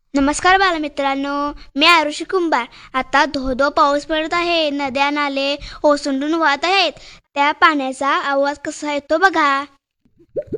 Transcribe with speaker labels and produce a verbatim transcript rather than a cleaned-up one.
Speaker 1: नमस्कार बालमित्रांनो, मी आरुषी कुंभार. आता धो धो पाऊस पडत आहे. नद्या नाले ओसंडून वाहत आहेत. त्या पाण्याचा आवाज कसा येतो बघा.